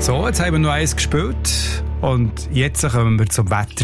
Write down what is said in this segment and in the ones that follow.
So, jetzt haben wir noch eins gespielt und jetzt kommen wir zum Wetter.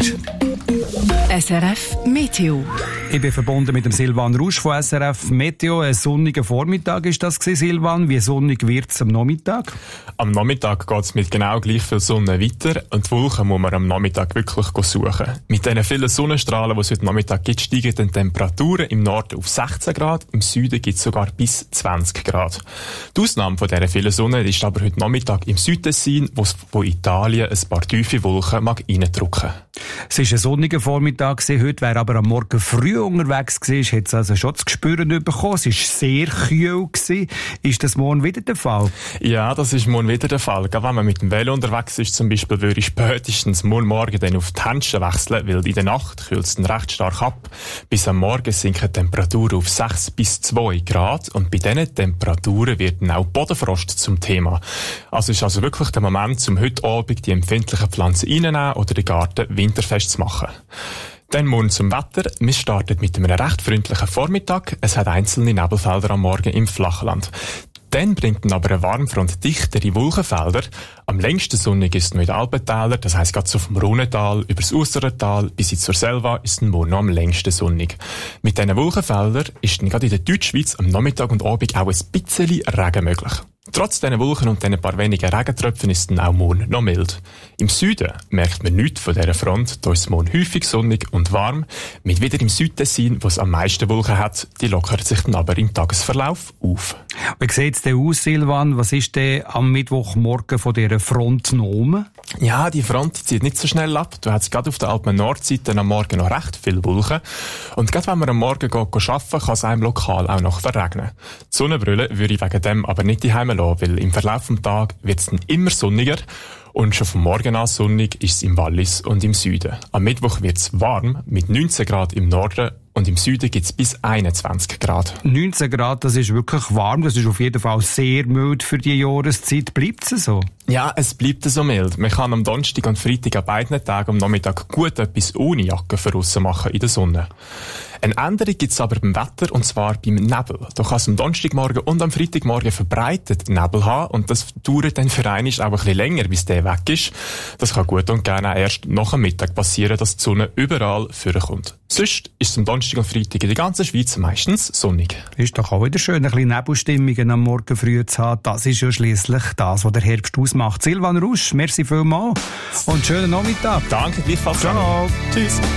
SRF Meteo. Ich bin verbunden mit dem Silvan Rusch von SRF Meteo. Ein sonniger Vormittag ist das gewesen, Silvan. Wie sonnig wird es am Nachmittag? Am Nachmittag geht es mit genau gleich viel Sonne weiter und die Wolken muss man am Nachmittag wirklich suchen. Mit den vielen Sonnenstrahlen, die es heute Nachmittag gibt, steigen die Temperaturen im Norden auf 16 Grad, im Süden gibt es sogar bis 20 Grad. Die Ausnahme von dieser vielen Sonne ist aber heute Nachmittag im Südtessin, wo Italien ein paar tiefe Wolken reindrücken mag. Es war ein sonniger Vormittag gewesen. Heute, wer aber am Morgen früh unterwegs war, hat es also schon zu spüren bekommen. Es war sehr kühl gewesen. Ist das morgen wieder der Fall? Ja, das ist morgen wieder der Fall. Gerade wenn man mit dem Velo unterwegs ist, zum Beispiel, würde ich spätestens morgen dann auf die Händchen wechseln, weil in der Nacht kühlt es dann recht stark ab. Bis am Morgen sinken die Temperaturen auf 6 bis 2 Grad und bei diesen Temperaturen wird dann auch Bodenfrost zum Thema. Also ist also wirklich der Moment, um heute Abend die empfindlichen Pflanzen reinzunehmen oder den Garten winterfest zu machen. Dann morgen zum Wetter. Wir starten mit einem recht freundlichen Vormittag. Es hat einzelne Nebelfelder am Morgen im Flachland. Dann bringt dann aber eine Warmfront dichtere Wolkenfelder. Am längsten sonnig ist es noch in den Alpentälern, das heisst gerade so vom Rhonental über das Ausserrhotal bis zur Selva ist dann morgen noch am längsten sonnig. Mit diesen Wolkenfeldern ist dann gerade in der Deutschschweiz am Nachmittag und Abend auch ein bisschen Regen möglich. Trotz diesen Wolken und diesen paar wenigen Regentröpfen ist es dann auch morgen noch mild. Im Süden merkt man nichts von dieser Front, da ist es morgen häufig sonnig und warm. Mit wieder im Südtessin, wo es am meisten Wolken hat, die lockert sich dann aber im Tagesverlauf auf. Wie sieht es denn aus, Silvan? Was ist denn am Mittwochmorgen von dieser Front genommen? Ja, die Front zieht nicht so schnell ab. Du hast gerade auf der Alpen-Nordseite am Morgen noch recht viel Wolken. Und gerade wenn man am Morgen arbeiten kann es einem lokal auch noch verregnen. Die Sonnenbrille würde ich wegen dem aber nicht daheim lassen, weil im Verlauf des Tages wird es dann immer sonniger. Und schon vom Morgen an sonnig ist es im Wallis und im Süden. Am Mittwoch wird es warm, mit 19 Grad im Norden und im Süden gibt es bis 21 Grad. 19 Grad, das ist wirklich warm. Das ist auf jeden Fall sehr mild für die Jahreszeit. Bleibt es so? Ja, es bleibt so mild. Man kann am Donnerstag und Freitag an beiden Tagen am Nachmittag gut etwas ohne Jacke für draussen machen in der Sonne. Eine Änderung gibt es aber beim Wetter, und zwar beim Nebel. Da kann es am Donnerstagmorgen und am Freitagmorgen verbreitet Nebel haben und das dauert dann für einmal auch ein bisschen länger, bis der weg ist. Das kann gut und gerne auch erst nach dem Mittag passieren, dass die Sonne überall vorkommt. Sonst ist es am Donnerstag und Freitag in der ganzen Schweiz meistens sonnig. Ist doch auch wieder schön, ein bisschen Nebelstimmungen am Morgen früh zu haben. Das ist ja schliesslich das, was der Herbst ausmacht. Silvan Rusch, merci vielmals und schönen Nachmittag. Danke, gleichfalls. Ciao. Tschüss.